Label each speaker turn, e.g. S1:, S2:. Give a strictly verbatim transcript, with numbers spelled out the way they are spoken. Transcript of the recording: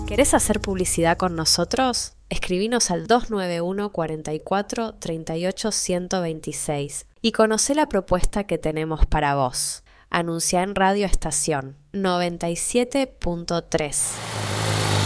S1: ¿Querés hacer publicidad con nosotros? Escribinos al dos nueve uno, cuarenta y cuatro, treinta y ocho, ciento veintiséis y conocé la propuesta que tenemos para vos. Anunciá en Radio Estación noventa y siete punto tres.